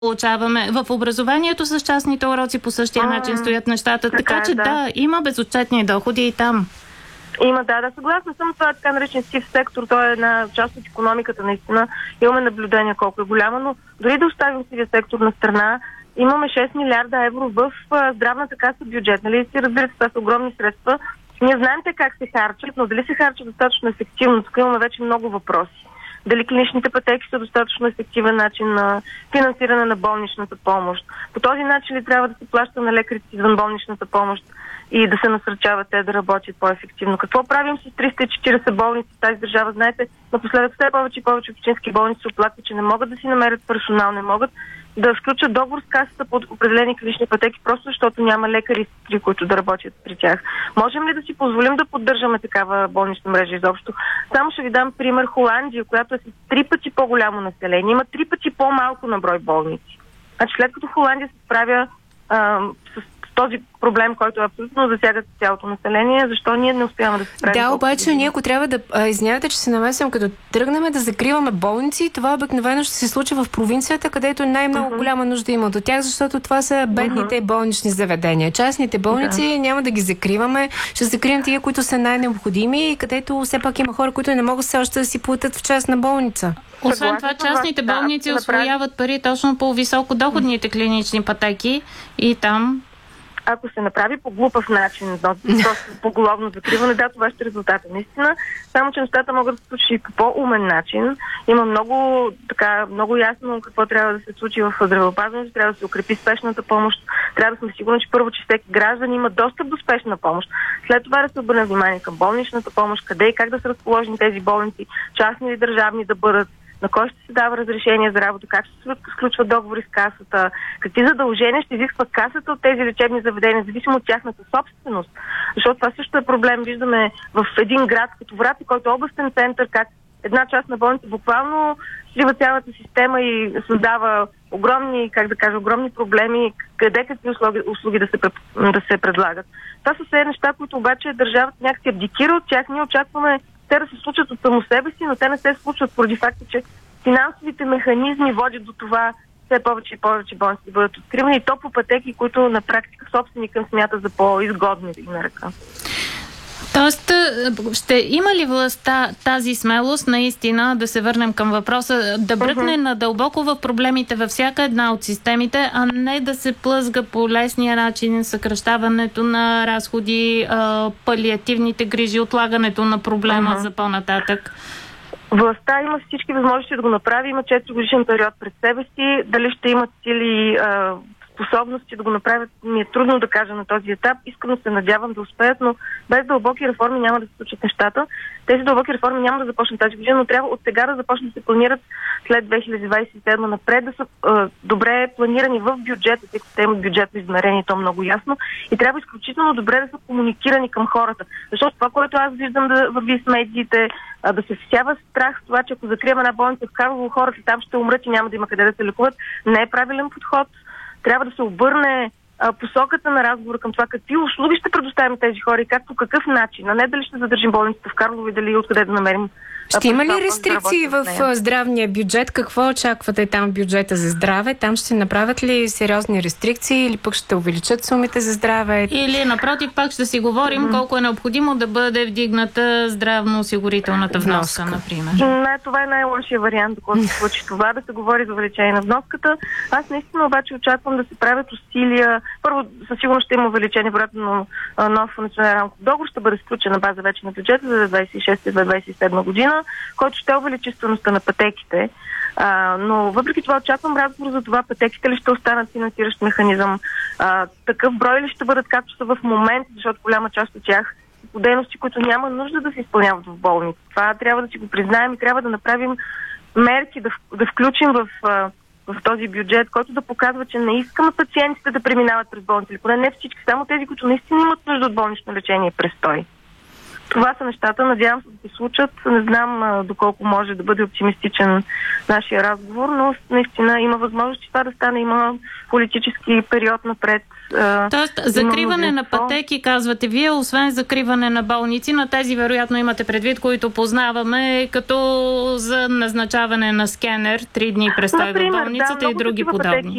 получаваме. В образованието с частните уроци по същия начин стоят нещата. Така че има безотчетни доходи и там. Има, съгласна съм. Това е така наречен сив сектор. Той е една част от икономиката, наистина. Имаме наблюдение колко е голямо, но дори да оставим сивия сектор на страна, имаме 6 милиарда евро в здравната каса бюджет. Нали? Разбирате, това са огромни средства. Ние знаем те как се харчат, но дали се харчат достатъчно ефективно? Тук имаме вече много въпроси. Дали клиничните пътеки са достатъчно ефективен начин на финансиране на болничната помощ? По този начин ли трябва да се плаща на лекарите извън болничната помощ и да се насърчават те да работят по-ефективно? Какво правим с 340 болници в тази държава? Знаете, напоследък все повече и повече общински болници се оплакват, че не могат да си намерят персонал, не могат да сключат договор с касата под определени клинични пътеки, просто защото няма лекари, които да работят при тях. Можем ли да си позволим да поддържаме такава болнична мрежа изобщо? Само ще ви дам пример Холандия, която е с 3 пъти по-голямо население, има 3 пъти по-малко на брой болници. Значи след като Холандия се справя с този проблем, който абсолютно засяга цялото население, защо ние не успяваме да се справим? Да, обаче ние ако трябва да... Извинявайте, че се намесвам, като тръгнем да закриваме болници, това обикновено ще се случи в провинцията, където най-много голяма нужда има от тях, защото това са бедните болнични заведения. Частните болници няма да ги закриваме, ще закрием тия, които са най-необходими и където все пак има хора, които не могат все още да си платят в частна болница. Освен това, частните болници усвояват пари точно по високодоходните клинични пътеки и там... Ако се направи по глупав начин, просто по головно закриване, това ще е резултата. Наистина, само че нещата могат да се случи и по по-умен начин. Има много ясно какво трябва да се случи в здравеопазването, трябва да се укрепи спешната помощ, трябва да сме сигурни, че първо, че всеки граждан има достъп до спешна помощ. След това да се обърне внимание към болничната помощ, къде и как да са разположени тези болници, частни или държавни да бъдат, на кой ще се дава разрешение за работа, как ще се сключват договори с касата, какви задължения ще изисква касата от тези лечебни заведения, зависимо от тяхната собственост. Защото това също е проблем. Виждаме в един град като Враца, който е областен център, как една част на болница буквално срива цялата система и създава огромни проблеми, къде какви услуги да се предлагат. Това са все неща, които обаче държавата някакси абдикира от тях. Ние очакваме те да се случат от само себе си, но те не се случват поради факта, че финансовите механизми водят до това все повече и повече болници да бъдат откривани и то по пътеки, които на практика собственикът смята за по-изгодни да ги нарека. Тоест, ще има ли властта тази смелост наистина да се върнем към въпроса, да бръкне надълбоко в проблемите във всяка една от системите, а не да се плъзга по лесния начин съкращаването на разходи, палиативните грижи, отлагането на проблема за по-нататък? Властта има всички възможности да го направи, има 4 годишен период пред себе си, дали ще имат сили способности да го направят, ми е трудно да кажа на този етап. Искрено се надявам да успеят, но без дълбоки реформи няма да се случат нещата. Тези дълбоки реформи няма да започнат тази година, но трябва от сега да започнат да се планират след 2027 напред, да са добре планирани в бюджета, тъй като те имат бюджетно измерение, то много ясно, и трябва изключително добре да са комуникирани към хората. Защото това, което аз виждам да върви с медиите, да се всява страх с това, че ако закрием една болница в Карлово, хората там ще умрат и няма да има къде да се лекуват, не е правилен подход. Трябва да се обърне посоката на разговора към това какви услуги ще предоставим тези хора и как по какъв начин, а не дали ще задържим болницата в Карлово и дали откъде да намерим. Ще има ли рестрикции в здравния бюджет? Какво очаквате там в бюджета за здраве? Там ще направят ли сериозни рестрикции или пък ще увеличат сумите за здраве? Или напротив, пак ще си говорим колко е необходимо да бъде вдигната здравноосигурителната вноска, например. Не, това е най-лошия вариант, докато се случи това, да се говори за увеличение на вноската. Аз наистина обаче очаквам да се правят усилия. Първо, със сигурност ще има увеличение, вероятно нов национален рамков договор ще бъде сключен на база вече на бюджета за 26-27 година, който ще увеличи стойността на пътеките. Но въпреки това очаквам разговор за това пътеките ли ще останат финансиращ механизъм. Такъв брой ли ще бъдат както са в момента, защото голяма част от тях по дейности, които няма нужда да се изпълняват в болница. Това трябва да си го признаем и трябва да направим мерки, да включим в този бюджет, който да показва, че не искаме пациентите да преминават през болница. Или поне не всички, само тези, които наистина имат нужда от болнично лечение и престой. това са нещата. Надявам се да се случат. Не знам доколко може да бъде оптимистичен нашия разговор, но наистина има възможност, че това да стане. Има политически период напред. Тоест, закриване на пътеки, казвате вие, освен закриване на болници, на тези вероятно имате предвид, които познаваме, като за назначаване на скенер, 3 дни престой в болницата и други подобни.